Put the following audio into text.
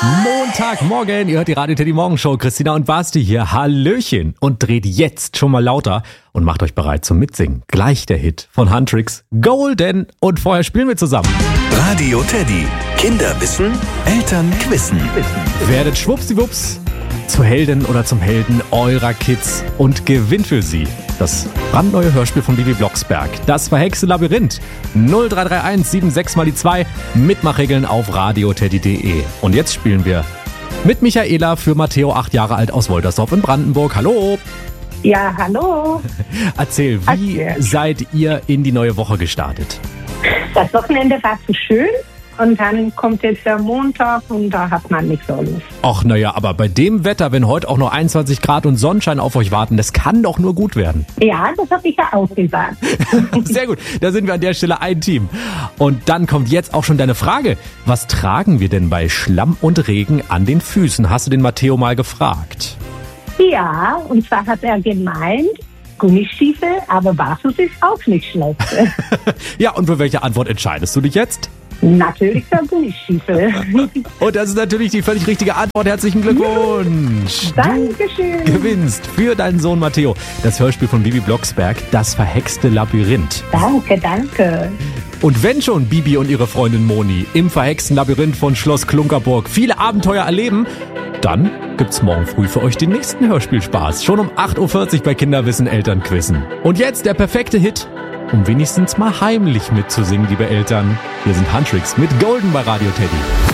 Montagmorgen, ihr hört die Radio Teddy Morgenshow. Christina und Basti hier. Hallöchen. Und dreht jetzt schon mal lauter und macht euch bereit zum Mitsingen. Gleich der Hit von Huntrix, Golden. Und vorher spielen wir zusammen. Radio Teddy. Kinder wissen, Eltern quissen. Werdet schwuppsiwupps zur Heldin oder zum Helden eurer Kids und gewinnt für sie das brandneue Hörspiel von Bibi Blocksberg. Das verhexte Labyrinth. 0331 76 mal die 2. Mitmachregeln auf radioteddy.de. Und jetzt spielen wir mit Michaela für Matteo, 8 Jahre alt, aus Woltersdorf in Brandenburg. Hallo. Ja, hallo. Erzähl, wie seid ihr in die neue Woche gestartet? Das Wochenende war zu schön und dann kommt jetzt der Montag und da hat man nichts so Lust. Ach naja, aber bei dem Wetter, wenn heute auch noch 21 Grad und Sonnenschein auf euch warten, das kann doch nur gut werden. Ja, das habe ich ja auch gesagt. Sehr gut, da sind wir an der Stelle ein Team. Und dann kommt jetzt auch schon deine Frage. Was tragen wir denn bei Schlamm und Regen an den Füßen? Hast du den Matteo mal gefragt? Ja, und zwar hat er gemeint, Gummistiefel, aber barfuß ist auch nicht schlecht. Ja, und für welche Antwort entscheidest du dich jetzt? Natürlich für Gummistiefel. Und das ist natürlich die völlig richtige Antwort. Herzlichen Glückwunsch. Dankeschön. Du gewinnst für deinen Sohn Matteo das Hörspiel von Bibi Blocksberg, Das verhexte Labyrinth. Danke, danke. Und wenn schon Bibi und ihre Freundin Moni im verhexten Labyrinth von Schloss Klunkerburg viele Abenteuer erleben, dann gibt's morgen früh für euch den nächsten Hörspielspaß. Schon um 8.40 Uhr bei Kinderwissen Elternquissen. Und jetzt der perfekte Hit, um wenigstens mal heimlich mitzusingen, liebe Eltern. Hier sind Huntrix mit Golden bei Radio Teddy.